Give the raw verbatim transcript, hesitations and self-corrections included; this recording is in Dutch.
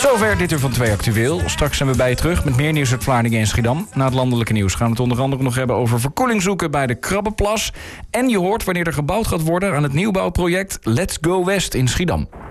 Zover dit uur van twee Actueel. Straks zijn we bij je terug met meer nieuws uit Vlaardingen en Schiedam. Na het landelijke nieuws gaan we het onder andere nog hebben over verkoeling zoeken bij de Krabbenplas. En je hoort wanneer er gebouwd gaat worden aan het nieuwbouwproject Let's Go West in Schiedam.